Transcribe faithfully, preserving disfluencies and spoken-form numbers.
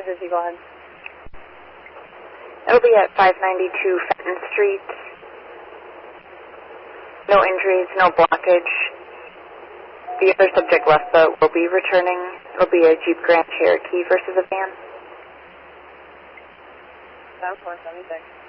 Jersey, go ahead. It'll be at five ninety-two Fenton Street. No injuries, no blockage. The other subject left but will be returning. It'll be a Jeep Grand Cherokee versus a van. Sounds four seventy-six.